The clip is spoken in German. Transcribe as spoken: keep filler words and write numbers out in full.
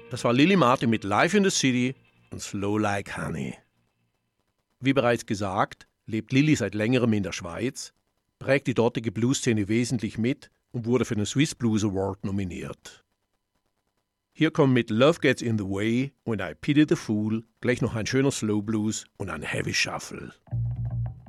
Das war Lily Martin mit Live in the City und Slow Like Honey. Wie bereits gesagt, lebt Lily seit längerem in der Schweiz, prägt die dortige Blues-Szene wesentlich mit und wurde für den Swiss Blues Award nominiert. Hier kommen mit Love Gets in the Way und I Pity the Fool gleich noch ein schöner Slow Blues und ein Heavy Shuffle.